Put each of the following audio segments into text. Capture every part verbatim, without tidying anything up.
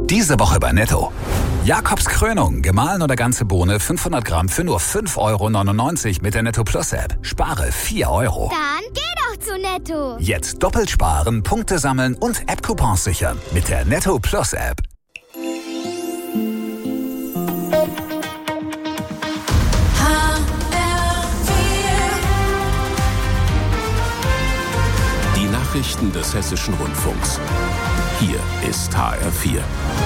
Diese Woche bei Netto. Jakobs Krönung, gemahlen oder ganze Bohne, fünfhundert Gramm für nur fünf Euro neunundneunzig mit der Netto Plus App. Spare vier Euro. Dann geh doch zu Netto. Jetzt doppelt sparen, Punkte sammeln und App-Coupons sichern mit der Netto Plus App. Die Nachrichten des Hessischen Rundfunks. Hier ist H R vier.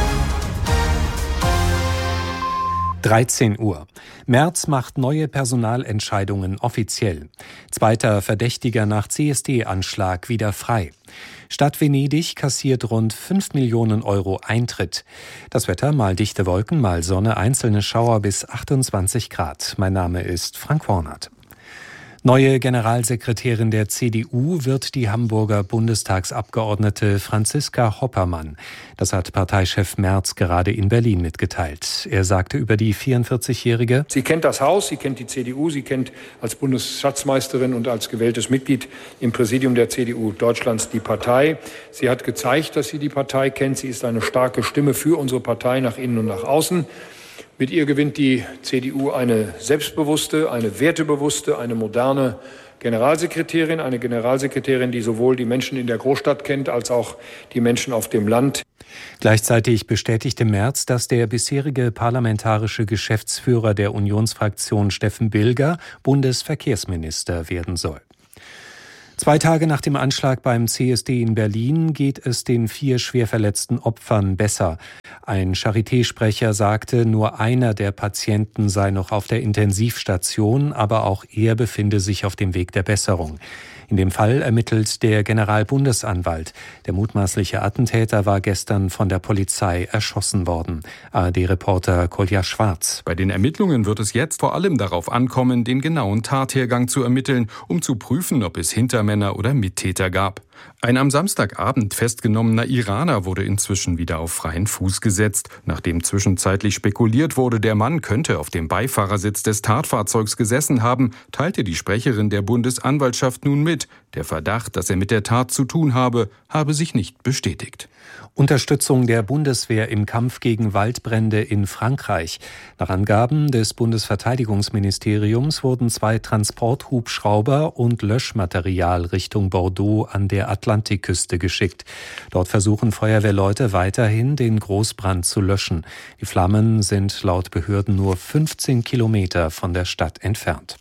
dreizehn Uhr. Merz macht neue Personalentscheidungen offiziell. Zweiter Verdächtiger nach C S D-Anschlag wieder frei. Stadt Venedig kassiert rund fünf Millionen Euro Eintritt. Das Wetter, mal dichte Wolken, mal Sonne, einzelne Schauer bis achtundzwanzig Grad. Mein Name ist Frank Hornert. Neue Generalsekretärin der C D U wird die Hamburger Bundestagsabgeordnete Franziska Hoppermann. Das hat Parteichef Merz gerade in Berlin mitgeteilt. Er sagte über die vierundvierzigjährige: Sie kennt das Haus, sie kennt die C D U, sie kennt als Bundesschatzmeisterin und als gewähltes Mitglied im Präsidium der C D U Deutschlands die Partei. Sie hat gezeigt, dass sie die Partei kennt. Sie ist eine starke Stimme für unsere Partei nach innen und nach außen. Mit ihr gewinnt die C D U eine selbstbewusste, eine wertebewusste, eine moderne Generalsekretärin, eine Generalsekretärin, die sowohl die Menschen in der Großstadt kennt, als auch die Menschen auf dem Land. Gleichzeitig bestätigte Merz, dass der bisherige parlamentarische Geschäftsführer der Unionsfraktion Steffen Bilger Bundesverkehrsminister werden soll. Zwei Tage nach dem Anschlag beim C S D in Berlin geht es den vier schwer verletzten Opfern besser. Ein Charité-Sprecher sagte, nur einer der Patienten sei noch auf der Intensivstation, aber auch er befinde sich auf dem Weg der Besserung. In dem Fall ermittelt der Generalbundesanwalt. Der mutmaßliche Attentäter war gestern von der Polizei erschossen worden. A R D-Reporter Kolja Schwarz. Bei den Ermittlungen wird es jetzt vor allem darauf ankommen, den genauen Tathergang zu ermitteln, um zu prüfen, ob es Hintermänner oder Mittäter gab. Ein am Samstagabend festgenommener Iraner wurde inzwischen wieder auf freien Fuß gesetzt. Nachdem zwischenzeitlich spekuliert wurde, der Mann könnte auf dem Beifahrersitz des Tatfahrzeugs gesessen haben, teilte die Sprecherin der Bundesanwaltschaft nun mit. Der Verdacht, dass er mit der Tat zu tun habe, habe sich nicht bestätigt. Unterstützung der Bundeswehr im Kampf gegen Waldbrände in Frankreich. Nach Angaben des Bundesverteidigungsministeriums wurden zwei Transporthubschrauber und Löschmaterial Richtung Bordeaux an der Atlantikküste geschickt. Dort versuchen Feuerwehrleute weiterhin, den Großbrand zu löschen. Die Flammen sind laut Behörden nur fünfzehn Kilometer von der Stadt entfernt.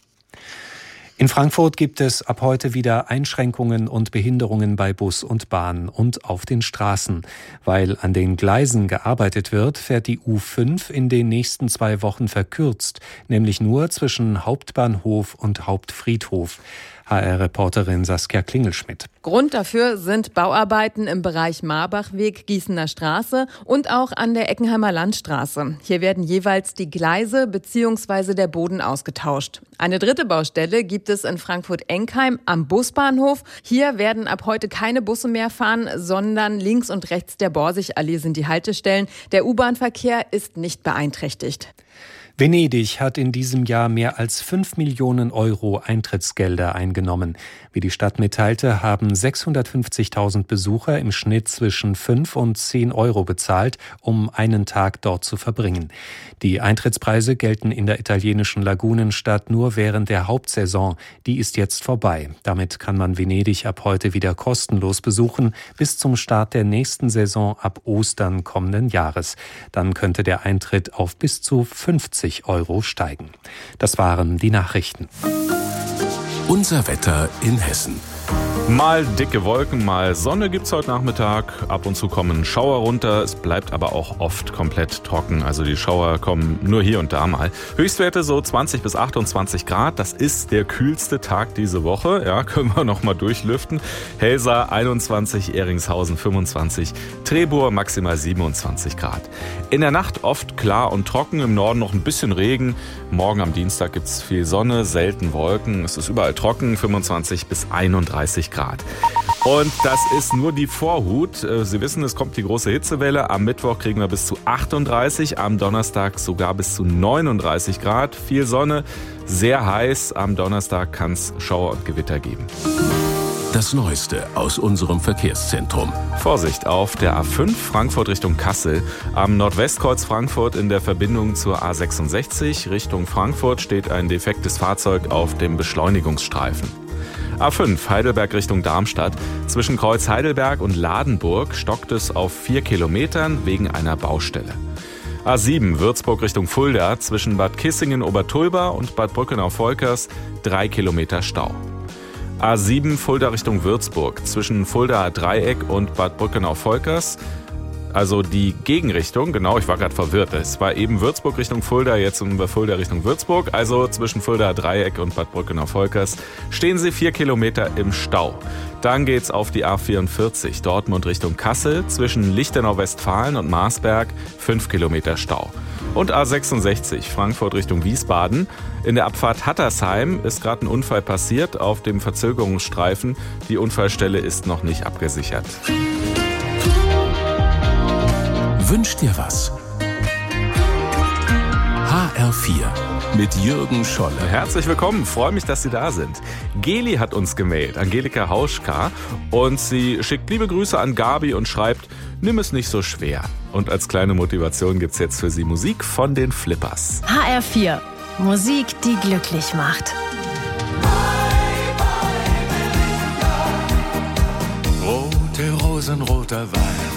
In Frankfurt gibt es ab heute wieder Einschränkungen und Behinderungen bei Bus und Bahn und auf den Straßen. Weil an den Gleisen gearbeitet wird, fährt die U fünf in den nächsten zwei Wochen verkürzt, nämlich nur zwischen Hauptbahnhof und Hauptfriedhof. H R-Reporterin Saskia Klingelschmidt. Grund dafür sind Bauarbeiten im Bereich Marbachweg, Gießener Straße und auch an der Eckenheimer Landstraße. Hier werden jeweils die Gleise bzw. der Boden ausgetauscht. Eine dritte Baustelle gibt es in Frankfurt-Enkheim am Busbahnhof. Hier werden ab heute keine Busse mehr fahren, sondern links und rechts der Borsigallee sind die Haltestellen. Der U-Bahn-Verkehr ist nicht beeinträchtigt. Venedig hat in diesem Jahr mehr als fünf Millionen Euro Eintrittsgelder eingenommen. Wie die Stadt mitteilte, haben sechshundertfünfzigtausend Besucher im Schnitt zwischen fünf und zehn Euro bezahlt, um einen Tag dort zu verbringen. Die Eintrittspreise gelten in der italienischen Lagunenstadt nur während der Hauptsaison. Die ist jetzt vorbei. Damit kann man Venedig ab heute wieder kostenlos besuchen, bis zum Start der nächsten Saison ab Ostern kommenden Jahres. Dann könnte der Eintritt auf bis zu fünfzig Euro steigen. Das waren die Nachrichten. Unser Wetter in Hessen. Mal dicke Wolken, mal Sonne gibt's heute Nachmittag. Ab und zu kommen Schauer runter. Es bleibt aber auch oft komplett trocken. Also die Schauer kommen nur hier und da mal. Höchstwerte so zwanzig bis achtundzwanzig Grad. Das ist der kühlste Tag diese Woche. Ja, können wir noch mal durchlüften. Helsa einundzwanzig, Ehringshausen fünfundzwanzig, Trebur maximal siebenundzwanzig Grad. In der Nacht oft klar und trocken. Im Norden noch ein bisschen Regen. Morgen am Dienstag gibt's viel Sonne, selten Wolken. Es ist überall trocken, fünfundzwanzig bis einunddreißig Grad. Und das ist nur die Vorhut. Sie wissen, es kommt die große Hitzewelle. Am Mittwoch kriegen wir bis zu achtunddreißig, am Donnerstag sogar bis zu neununddreißig Grad. Viel Sonne, sehr heiß. Am Donnerstag kann es Schauer und Gewitter geben. Das Neueste aus unserem Verkehrszentrum. Vorsicht auf der A fünf Frankfurt Richtung Kassel. Am Nordwestkreuz Frankfurt in der Verbindung zur A sechsundsechzig Richtung Frankfurt steht ein defektes Fahrzeug auf dem Beschleunigungsstreifen. A fünf Heidelberg Richtung Darmstadt. Zwischen Kreuz Heidelberg und Ladenburg stockt es auf vier Kilometern wegen einer Baustelle. A sieben Würzburg Richtung Fulda. Zwischen Bad Kissingen-Obertulba und Bad Brückenau-Volkers drei Kilometer Stau. A sieben Fulda Richtung Würzburg. Zwischen Fuldaer Dreieck und Bad Brückenau-Volkers. Also die Gegenrichtung, genau, ich war gerade verwirrt. Es war eben Würzburg Richtung Fulda, jetzt über Fulda Richtung Würzburg. Also zwischen Fuldaer Dreieck und Bad Brückenau-Volkers stehen Sie vier Kilometer im Stau. Dann geht's auf die A vierundvierzig, Dortmund Richtung Kassel. Zwischen Lichtenau-Westfalen und Marsberg fünf Kilometer Stau. Und A sechsundsechzig, Frankfurt Richtung Wiesbaden. In der Abfahrt Hattersheim ist gerade ein Unfall passiert auf dem Verzögerungsstreifen. Die Unfallstelle ist noch nicht abgesichert. Wünsch dir was. H R vier mit Jürgen Scholle. Herzlich willkommen, freue mich, dass Sie da sind. Geli hat uns gemailt, Angelika Hauschka, und sie schickt liebe Grüße an Gabi und schreibt, nimm es nicht so schwer. Und als kleine Motivation gibt's jetzt für Sie Musik von den Flippers. H R vier, Musik, die glücklich macht. Rote Rosen, roter Wein.